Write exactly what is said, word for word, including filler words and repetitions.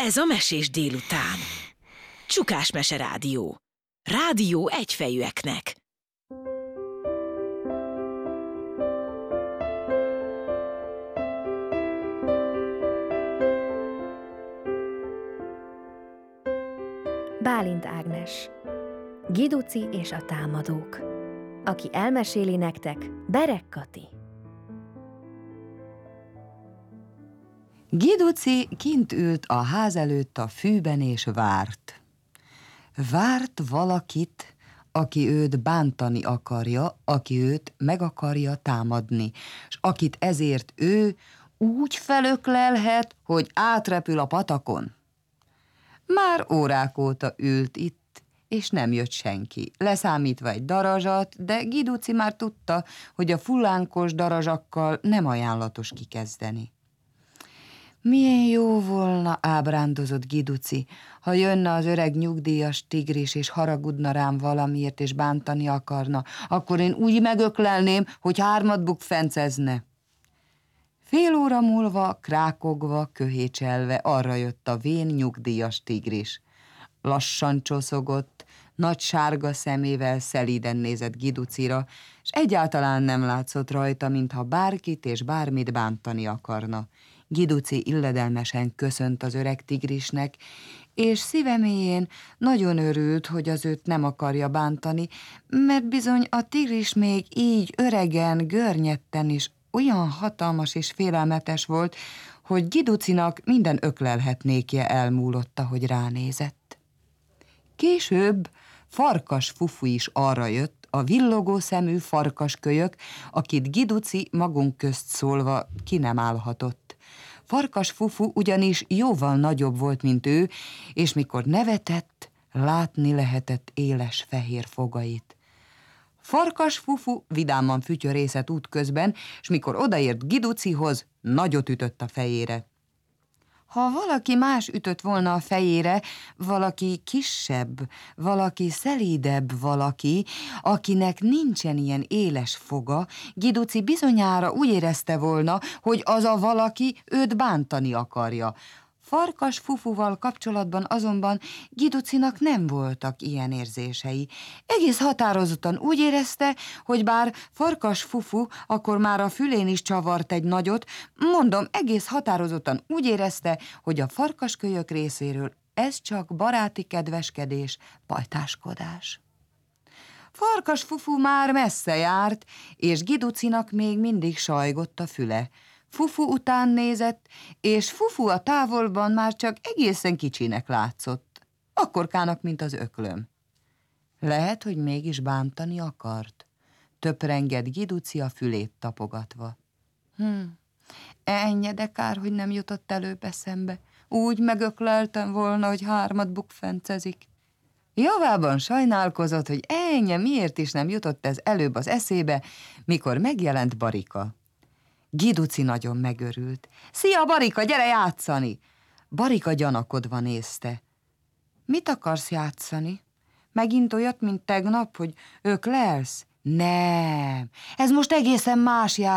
Ez a Mesés délután. Csukás Mese Rádió. Rádió egyfejűeknek. Bálint Ágnes. Giduci és a támadók. Aki elmeséli nektek, Berek Kati. Giduci kint ült a ház előtt a fűben és várt. Várt valakit, aki őt bántani akarja, aki őt meg akarja támadni, s akit ezért ő úgy felöklelhet, hogy átrepül a patakon. Már órák óta ült itt, és nem jött senki, leszámítva egy darazsat, de Giduci már tudta, hogy a fullánkos darazsakkal nem ajánlatos kikezdeni. Milyen jó volna, ábrándozott Giduci, ha jönne az öreg nyugdíjas tigris, és haragudna rám valamiért, és bántani akarna, akkor én úgy megöklelném, hogy hármat bukfencezne. Fél óra múlva, krákogva, köhécselve arra jött a vén nyugdíjas tigris. Lassan csoszogott, nagy sárga szemével szelíden nézett Giducira, és egyáltalán nem látszott rajta, mintha bárkit és bármit bántani akarna. Giduci illedelmesen köszönt az öreg tigrisnek, és szíve mélyén nagyon örült, hogy az őt nem akarja bántani, mert bizony a tigris még így öregen, görnyetten is olyan hatalmas és félelmetes volt, hogy Giducinak minden öklelhetnékje elmúlott, ahogy ránézett. Később Farkas Fufu is arra jött, a villogó szemű farkaskölyök, akit Giduci magunk közt szólva ki nem állhatott. Farkas Fufu ugyanis jóval nagyobb volt, mint ő, és mikor nevetett, látni lehetett éles fehér fogait. Farkas Fufu vidáman fütyörészett útközben, és mikor odaért Giducihoz, nagyot ütött a fejére. Ha valaki más ütött volna a fejére, valaki kisebb, valaki szelídebb valaki, akinek nincsen ilyen éles foga, Giduci bizonyára úgy érezte volna, hogy az a valaki őt bántani akarja. Farkas Fufuval kapcsolatban azonban Giducinak nem voltak ilyen érzései. Egész határozottan úgy érezte, hogy bár Farkas Fufu akkor már a fülén is csavart egy nagyot, mondom, egész határozottan úgy érezte, hogy a farkaskölyök részéről ez csak baráti kedveskedés, pajtáskodás. Farkas Fufu már messze járt, és Giducinak még mindig sajgott a füle. Fufu után nézett, és Fufu a távolban már csak egészen kicsinek látszott, akkorkának, mint az öklöm. Lehet, hogy mégis bántani akart, töprengett Giduci a fülét tapogatva. Hm, ennyi, de kár, hogy nem jutott előbb eszembe. Úgy megökleltem volna, hogy hármat bukfencezik. Javában sajnálkozott, hogy ennyi, miért is nem jutott ez előbb az eszébe, mikor megjelent Barika. Giduci nagyon megörült. Szia, Barika, gyere játszani! Barika gyanakodva nézte. Mit akarsz játszani? Megint olyat, mint tegnap, hogy öklelsz? Nem, ez most egészen más játszani.